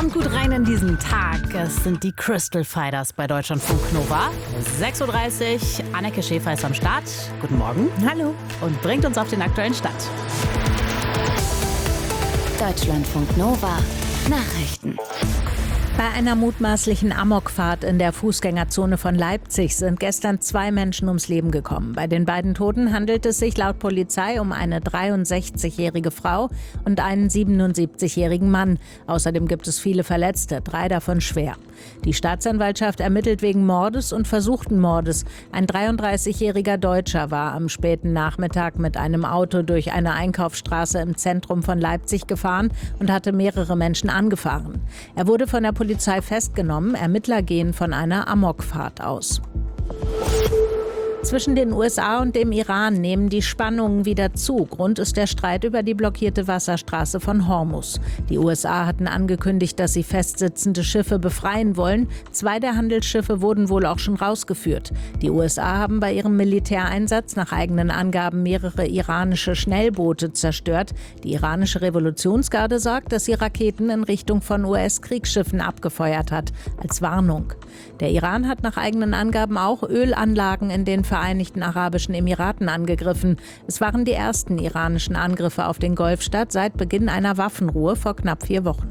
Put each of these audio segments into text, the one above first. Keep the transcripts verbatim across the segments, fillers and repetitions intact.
Kommt gut rein in diesen Tag. Es sind die Crystal Fighters bei Deutschlandfunk Nova. sechs Uhr dreißig, Anneke Schäfer ist am Start. Guten Morgen. Hallo. Und bringt uns auf den aktuellen Stand. Deutschlandfunk Nova Nachrichten. Bei einer mutmaßlichen Amokfahrt in der Fußgängerzone von Leipzig sind gestern zwei Menschen ums Leben gekommen. Bei den beiden Toten handelt es sich laut Polizei um eine dreiundsechzigjährige Frau und einen siebenundsiebzigjährigen Mann. Außerdem gibt es viele Verletzte, drei davon schwer. Die Staatsanwaltschaft ermittelt wegen Mordes und versuchten Mordes. Ein dreiunddreißigjähriger Deutscher war am späten Nachmittag mit einem Auto durch eine Einkaufsstraße im Zentrum von Leipzig gefahren und hatte mehrere Menschen angefahren. Er wurde von der Polizei festgenommen. Ermittler gehen von einer Amokfahrt aus. Zwischen den U S A und dem Iran nehmen die Spannungen wieder zu. Grund ist der Streit über die blockierte Wasserstraße von Hormuz. Die U S A hatten angekündigt, dass sie festsitzende Schiffe befreien wollen. Zwei der Handelsschiffe wurden wohl auch schon rausgeführt. Die U S A haben bei ihrem Militäreinsatz nach eigenen Angaben mehrere iranische Schnellboote zerstört. Die iranische Revolutionsgarde sagt, dass sie Raketen in Richtung von U S-Kriegsschiffen abgefeuert hat, als Warnung. Der Iran hat nach eigenen Angaben auch Ölanlagen in den Vereinigten Arabischen Emiraten angegriffen. Es waren die ersten iranischen Angriffe auf den Golfstaat seit Beginn einer Waffenruhe vor knapp vier Wochen.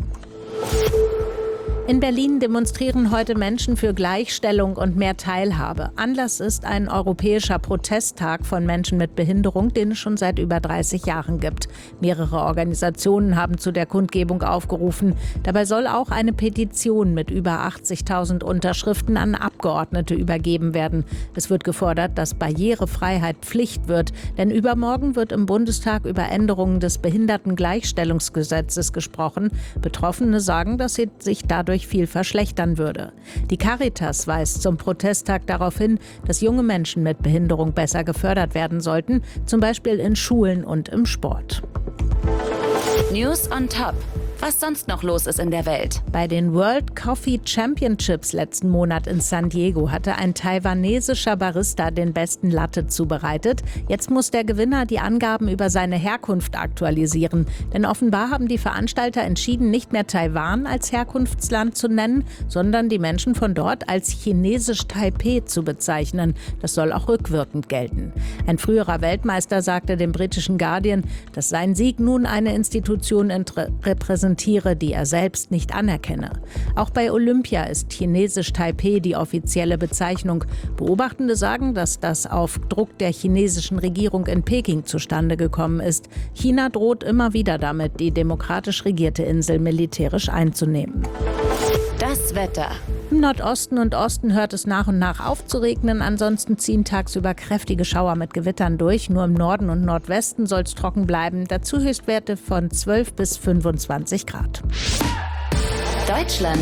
In Berlin demonstrieren heute Menschen für Gleichstellung und mehr Teilhabe. Anlass ist ein europäischer Protesttag von Menschen mit Behinderung, den es schon seit über dreißig Jahren gibt. Mehrere Organisationen haben zu der Kundgebung aufgerufen. Dabei soll auch eine Petition mit über achtzigtausend Unterschriften an Abgeordnete übergeben werden. Es wird gefordert, dass Barrierefreiheit Pflicht wird, denn übermorgen wird im Bundestag über Änderungen des Behindertengleichstellungsgesetzes gesprochen. Betroffene sagen, dass sie sich dadurch viel verschlechtern würde. Die Caritas weist zum Protesttag darauf hin, dass junge Menschen mit Behinderung besser gefördert werden sollten, zum Beispiel in Schulen und im Sport. News on Top. Was sonst noch los ist in der Welt. Bei den World Coffee Championships letzten Monat in San Diego hatte ein taiwanesischer Barista den besten Latte zubereitet. Jetzt muss der Gewinner die Angaben über seine Herkunft aktualisieren. Denn offenbar haben die Veranstalter entschieden, nicht mehr Taiwan als Herkunftsland zu nennen, sondern die Menschen von dort als chinesisch Taipeh zu bezeichnen. Das soll auch rückwirkend gelten. Ein früherer Weltmeister sagte dem britischen Guardian, dass sein Sieg nun eine Institution repräsentiert, die er selbst nicht anerkenne. Auch bei Olympia ist chinesisch Taipeh die offizielle Bezeichnung. Beobachtende sagen, dass das auf Druck der chinesischen Regierung in Peking zustande gekommen ist. China droht immer wieder damit, die demokratisch regierte Insel militärisch einzunehmen. Das Wetter. Im Nordosten und Osten hört es nach und nach auf zu regnen. Ansonsten ziehen tagsüber kräftige Schauer mit Gewittern durch. Nur im Norden und Nordwesten soll es trocken bleiben. Dazu Höchstwerte von zwölf bis fünfundzwanzig Grad. Deutschland